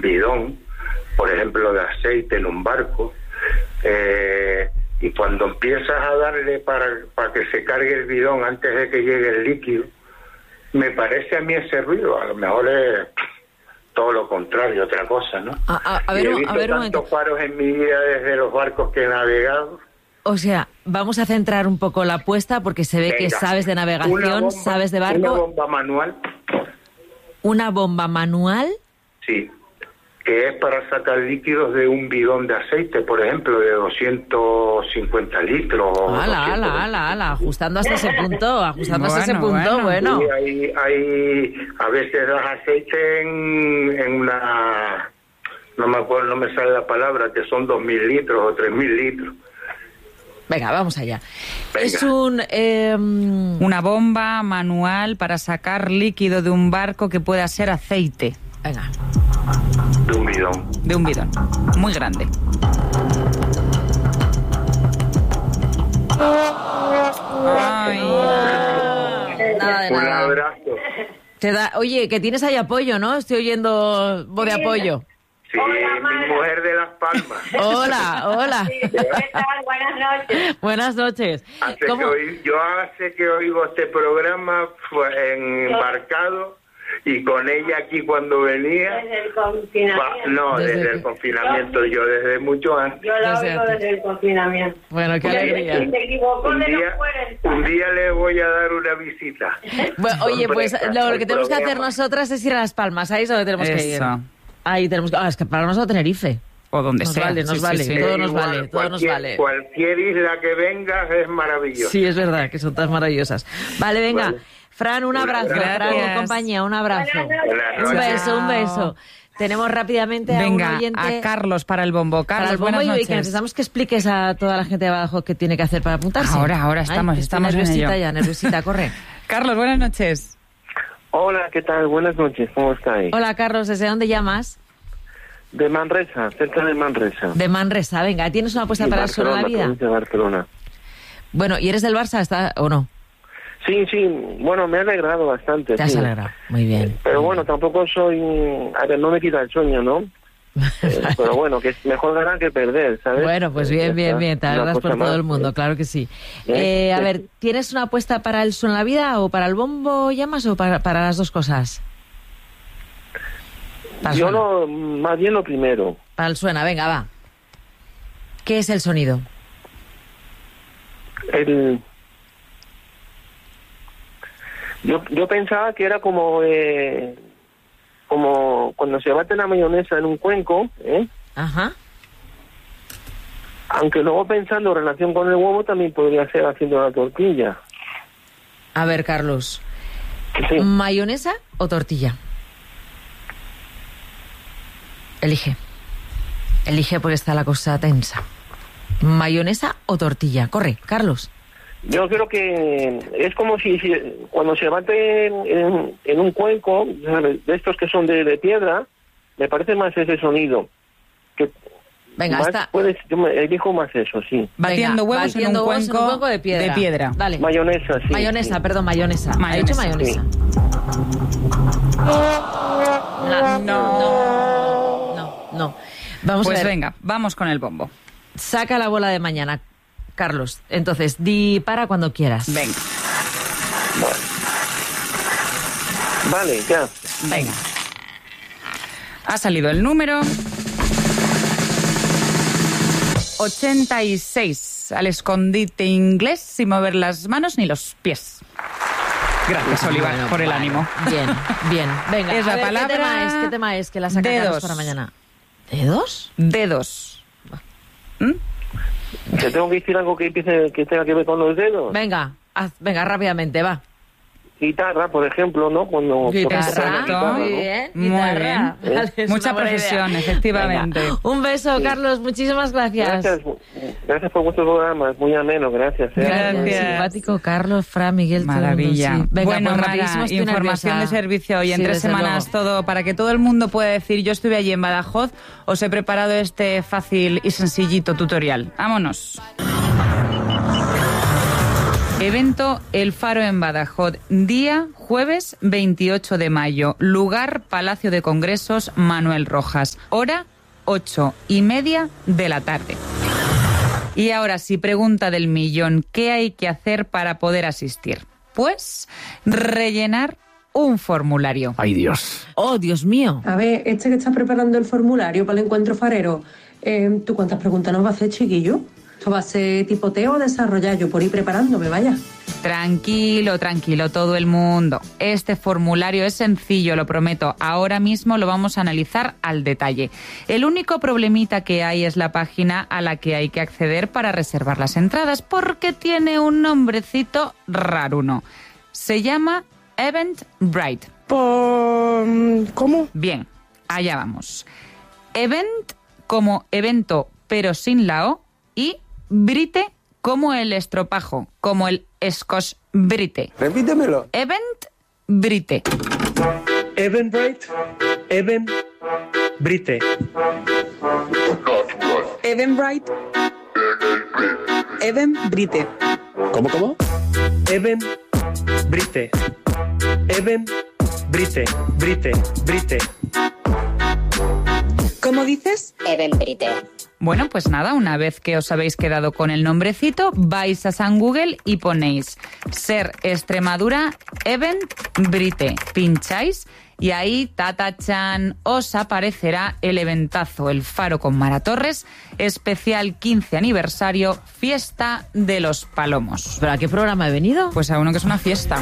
bidón, por ejemplo, de aceite en un barco, y cuando empiezas a darle para que se cargue el bidón antes de que llegue el líquido, me parece a mí ese ruido. A lo mejor es todo lo contrario, otra cosa, ¿no? A ver, he visto tantos faros en mi vida desde los barcos que he navegado. O sea, vamos a centrar un poco la apuesta porque se ve que sabes de navegación, sabes de barco. ¿Una bomba manual? ¿Una bomba manual? Sí, que es para sacar líquidos de un bidón de aceite, por ejemplo, de 250 litros. ¡Hala! Ajustando hasta ese punto, bueno. Sí, hay a veces das aceite en una... No me acuerdo, no me sale la palabra, que son 2.000 litros o 3.000 litros. Venga, vamos allá. Venga. Es una bomba manual para sacar líquido de un barco que pueda ser aceite. Venga. De un bidón. De un bidón. Muy grande. Ay. Nada de Un nada. abrazo. Oye, que tienes ahí apoyo, ¿no? Estoy oyendo voz de apoyo. Sí, mi mujer de Las Palmas. Hola. Sí, ¿qué tal? Buenas noches. Buenas noches. Yo hace que oigo este programa embarcado y con ella aquí cuando venía. Desde el confinamiento. Desde el confinamiento, yo desde mucho antes. Yo la oigo desde el confinamiento. Bueno, qué alegría. Se equivocó Un día le voy a dar una visita. Bueno, oye, pues lo que tenemos que hacer nosotras es ir a Las Palmas. Ahí es donde tenemos que ir. Ahí tenemos que... es que para nosotros Tenerife. O donde sea. Nos vale. Todo nos vale. Cualquier isla que vengas es maravillosa. Sí, es verdad, que son todas maravillosas. Vale, venga. Vale. Fran, un abrazo. Fran y compañía, un abrazo. Un beso. Tenemos rápidamente a un oyente... a Carlos para el bombo. Carlos, buenas noches. Y que necesitamos que expliques a toda la gente de abajo qué tiene que hacer para apuntarse. Ahora estamos en ello. Nerviosita, corre. Carlos, buenas noches. Hola, ¿qué tal? Buenas noches, ¿cómo estáis? Hola, Carlos, ¿desde dónde llamas? De Manresa, cerca de Manresa. De Manresa, venga, ¿tienes una apuesta para el Sol de la Vida? De Barcelona. Bueno, ¿y eres del Barça o no? Sí, bueno, me ha alegrado bastante. Te has alegrado, muy bien. Pero bueno, tampoco soy... A ver, no me quita el sueño, ¿no? Pero bueno, que es mejor ganar que perder, ¿sabes? Bueno, pues bien, te alegras por todo el mundo, claro que sí. A ver, ¿tienes una apuesta para el Sol en la Vida o para el bombo llamas o para las dos cosas? Yo más bien lo primero. Para el suena, venga, va. ¿Qué es el sonido? Yo pensaba que era como cuando se bate la mayonesa en un cuenco, Ajá. Aunque luego pensando en relación con el huevo también podría ser haciendo la tortilla. A ver, Carlos. Sí. ¿Mayonesa o tortilla? Elige porque está la cosa tensa. ¿Mayonesa o tortilla? Corre, Carlos. Yo creo que es como si cuando se bate en un cuenco, de estos que son de piedra, me parece más ese sonido. Venga, está. Yo me elijo más eso, sí. Batiendo huevos en un cuenco de piedra. Dale. Mayonesa, sí. Mayonesa. Ha dicho mayonesa. Sí. No. Vamos pues a ver. Venga, vamos con el bombo. Saca la bola de mañana, Carlos. Entonces, di para cuando quieras. Venga. Vale, ya. Venga. Ha salido el número 86. Al escondite inglés sin mover las manos ni los pies. Gracias, Olivar, por el ánimo. Bien. Venga, es la palabra... ¿Qué tema es? Que la saca Carlos para mañana. ¿Dedos? ¿Te tengo que decir algo que tenga que ver con los dedos? Venga, rápidamente, va. Guitarra, por ejemplo, ¿no? Guitarra, muy bien. Guitarra. Vale, mucha profesión, efectivamente. Venga. Un beso, sí. Carlos, muchísimas gracias. Gracias por vuestro programa, es muy ameno, gracias. Gracias. Simpático, Carlos, Fran, Miguel. Maravilla. Sí. Venga, bueno, pues Mara, información de servicio hoy en 3 semanas, todo para que todo el mundo pueda decir, yo estuve allí en Badajoz, os he preparado este fácil y sencillito tutorial. Vámonos. Evento El Faro en Badajoz, día jueves 28 de mayo, lugar Palacio de Congresos Manuel Rojas, hora 8:30 de la tarde. Y ahora sí, pregunta del millón, ¿qué hay que hacer para poder asistir? Pues rellenar un formulario. ¡Ay, Dios! ¡Oh, Dios mío! A ver, que está preparando el formulario para el encuentro farero, ¿tú cuántas preguntas nos va a hacer, chiquillo? ¿Esto va a ser tipoteo o desarrollar? Yo por ir preparándome, vaya. Tranquilo, tranquilo, todo el mundo. Este formulario es sencillo, lo prometo. Ahora mismo lo vamos a analizar al detalle. El único problemita que hay es la página a la que hay que acceder para reservar las entradas, porque tiene un nombrecito raruno. Se llama Eventbrite. ¿Cómo? Bien, allá vamos. Event como evento, pero sin la O, y Brite como el estropajo, como el Scotch Brite. Repítemelo. Eventbrite. Eventbrite. Eventbrite. Eventbrite. Eventbrite. ¿Cómo? Eventbrite. Eventbrite. Brite. ¿Cómo dices? Eventbrite. Bueno, pues nada, una vez que os habéis quedado con el nombrecito, vais a San Google y ponéis Ser Extremadura Eventbrite. Pincháis y ahí, tatachan, os aparecerá el eventazo, el Faro con Mara Torres, especial 15 aniversario, Fiesta de los Palomos. ¿Pero a qué programa he venido? Pues a uno que es una fiesta.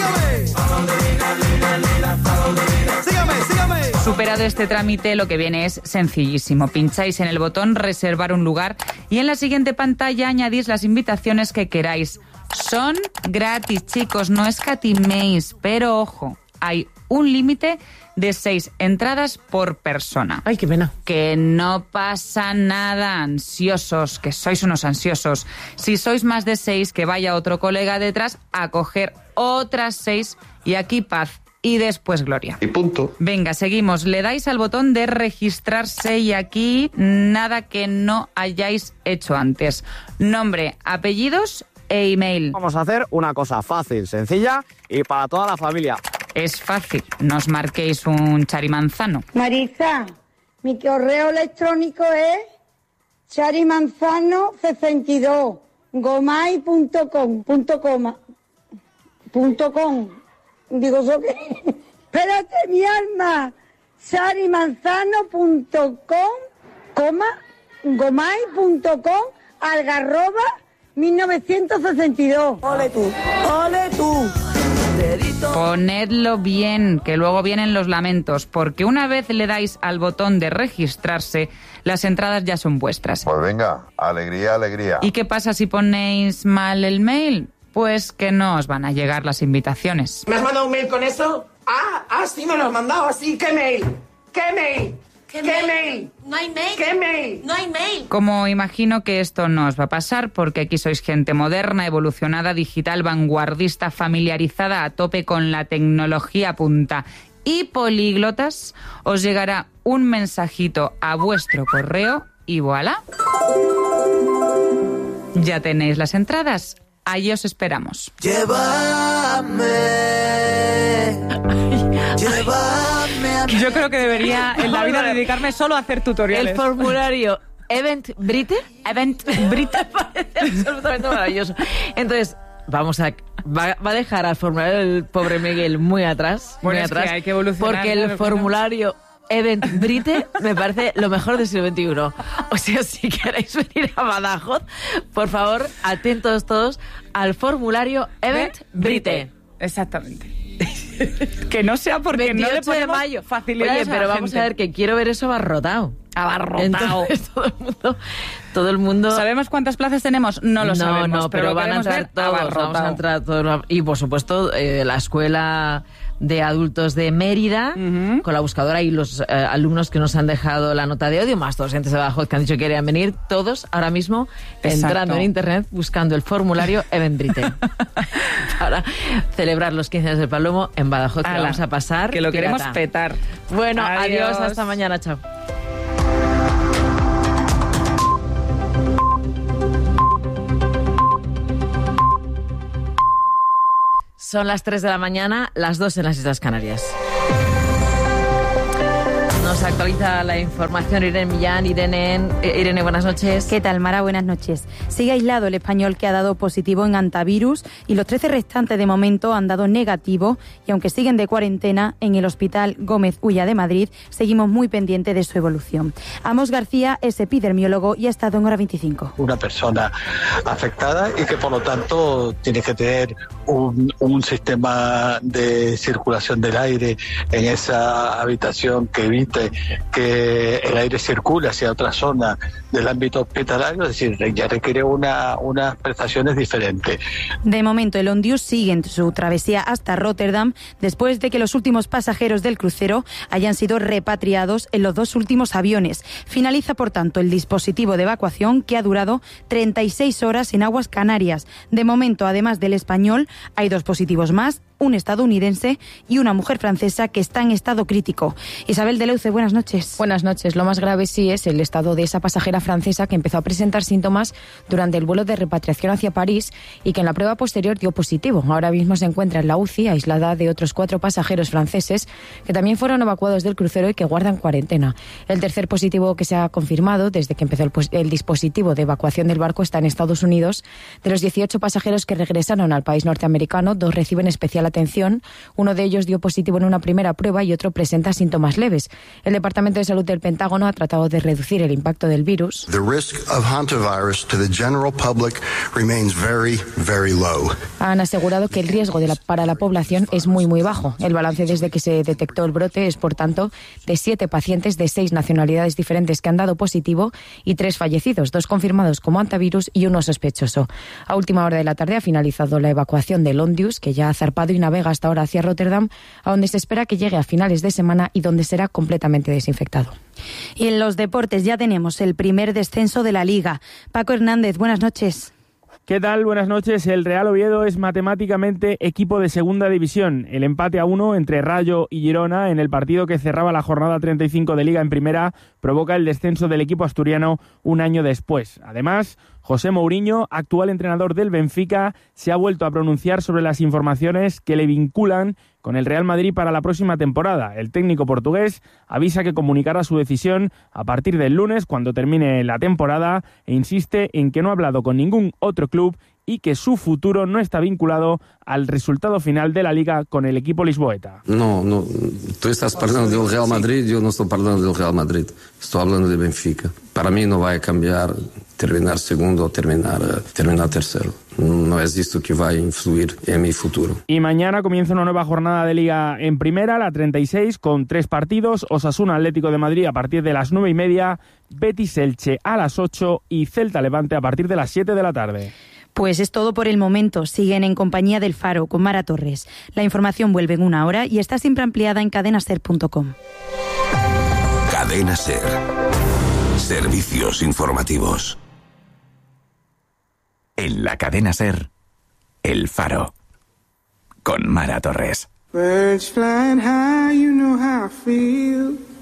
Superado este trámite, lo que viene es sencillísimo. Pincháis en el botón reservar un lugar y en la siguiente pantalla añadís las invitaciones que queráis. Son gratis, chicos, no escatiméis, pero ojo, hay un límite de 6 entradas por persona. ¡Ay, qué pena! Que no pasa nada, ansiosos, que sois unos ansiosos. Si sois más de 6, que vaya otro colega detrás a coger otras 6 y aquí paz. Y después gloria. Y punto. Venga, seguimos. Le dais al botón de registrarse y aquí nada que no hayáis hecho antes. Nombre, apellidos e email. Vamos a hacer una cosa fácil, sencilla y para toda la familia. Es fácil, no os marquéis un charimanzano. Marisa, mi correo electrónico es charimanzano62@gomai.com. Digo, ¿so qué? Espérate, mi alma. charimanzano.com, gomai.com, algarroba 1962. ¡Ole tú! ¡Ole tú! Ponedlo bien, que luego vienen los lamentos, porque una vez le dais al botón de registrarse, las entradas ya son vuestras. Pues venga, alegría, alegría. ¿Y qué pasa si ponéis mal el mail? Pues que no os van a llegar las invitaciones. ¿Me has mandado un mail con eso? Sí, me lo has mandado así. ¿Qué mail? ¿Qué mail? ¿Qué mail? No hay mail. ¿Qué mail? No hay mail. Como imagino que esto no os va a pasar, porque aquí sois gente moderna, evolucionada, digital, vanguardista, familiarizada a tope con la tecnología punta y políglotas, os llegará un mensajito a vuestro correo y voilà. Ya tenéis las entradas. Ahí os esperamos. Llévame. Yo creo que debería en la vida dedicarme solo a hacer tutoriales. El formulario Eventbrite. Eventbrite parece absolutamente maravilloso. Entonces, va a dejar al formulario del pobre Miguel muy atrás. Bueno, muy es atrás, que hay que evolucionar. Porque el formulario Eventbrite me parece lo mejor del siglo XXI. O sea, si queréis venir a Badajoz, por favor, atentos todos al formulario Eventbrite. Exactamente. Que no sea porque no le ponemos de mayo. Facilidades. Oye, pero vamos a ver, que quiero ver eso abarrotado. Entonces, todo el mundo... ¿Sabemos cuántas plazas tenemos? No lo sabemos. No, pero van a entrar todos. Vamos a entrar todos. Y, por supuesto, la escuela de adultos de Mérida, con la buscadora y los alumnos que nos han dejado la nota de odio, más docentes de Badajoz que han dicho que querían venir, todos ahora mismo entrando en internet buscando el formulario Eventbrite para celebrar los 15 años del Palomo en Badajoz, que vamos a pasar. Que lo queremos petar. Bueno, adiós, hasta mañana, chao. Son las 3 de la mañana, las 2 en las Islas Canarias. Nos actualiza la información Irene Millán. Irene, buenas noches. ¿Qué tal, Mara? Buenas noches. Sigue aislado el español que ha dado positivo en antivirus y los 13 restantes de momento han dado negativo, y aunque siguen de cuarentena en el Hospital Gómez Ulla de Madrid, seguimos muy pendientes de su evolución. Amos García es epidemiólogo y ha estado en Hora 25. Una persona afectada y que por lo tanto tiene que tener un sistema de circulación del aire en esa habitación que evite que el aire circule hacia otra zona del ámbito hospitalario, es decir, ya requiere unas prestaciones diferentes. De momento, el Ondius sigue en su travesía hasta Rotterdam después de que los últimos pasajeros del crucero hayan sido repatriados en los 2 últimos aviones. Finaliza, por tanto, el dispositivo de evacuación que ha durado 36 horas en aguas Canarias. De momento, además del español, hay 2 positivos más, un estadounidense y una mujer francesa que está en estado crítico. Isabel Deleuze, buenas noches. Buenas noches. Lo más grave sí es el estado de esa pasajera francesa que empezó a presentar síntomas durante el vuelo de repatriación hacia París y que en la prueba posterior dio positivo. Ahora mismo se encuentra en la UCI, aislada de otros 4 pasajeros franceses que también fueron evacuados del crucero y que guardan cuarentena. El tercer positivo que se ha confirmado desde que empezó el dispositivo de evacuación del barco está en Estados Unidos. De los 18 pasajeros que regresaron al país norteamericano, 2 reciben especial atención. Uno de ellos dio positivo en una primera prueba y otro presenta síntomas leves. El Departamento de Salud del Pentágono ha tratado de reducir el impacto del virus. The risk of hantavirus to the general public remains very, very low. Han asegurado que el riesgo para la población es muy, muy bajo. El balance desde que se detectó el brote es, por tanto, de 7 pacientes de 6 nacionalidades diferentes que han dado positivo y 3 fallecidos, 2 confirmados como hantavirus y 1 sospechoso. A última hora de la tarde ha finalizado la evacuación del Ondius, que ya ha zarpado y navega hasta ahora hacia Rotterdam, a donde se espera que llegue a finales de semana y donde será completamente desinfectado. Y en los deportes ya tenemos el primer descenso de la Liga. Paco Hernández, buenas noches. ¿Qué tal? Buenas noches. El Real Oviedo es matemáticamente equipo de segunda división. El empate a 1 entre Rayo y Girona en el partido que cerraba la jornada 35 de Liga en Primera provoca el descenso del equipo asturiano un año después. Además, José Mourinho, actual entrenador del Benfica, se ha vuelto a pronunciar sobre las informaciones que le vinculan con el Real Madrid para la próxima temporada. El técnico portugués avisa que comunicará su decisión a partir del lunes, cuando termine la temporada, e insiste en que no ha hablado con ningún otro club y que su futuro no está vinculado al resultado final de la Liga con el equipo lisboeta. No, tú estás hablando del Real Madrid, yo no estoy hablando del Real Madrid, estoy hablando de Benfica. Para mí no va a cambiar terminar segundo o terminar tercero. No es esto que va a influir en mi futuro. Y mañana comienza una nueva jornada de Liga en Primera, la 36, con 3 partidos. Osasuna Atlético de Madrid a partir de las 9:30, Betis Elche a las 8 y Celta Levante a partir de las 7 de la tarde. Pues es todo por el momento. Siguen en compañía del Faro con Mara Torres. La información vuelve en 1 hora y está siempre ampliada en cadenaser.com. Cadena Ser. Servicios informativos. En la Cadena Ser, El Faro. Con Mara Torres. Birds flying high, you know how I feel.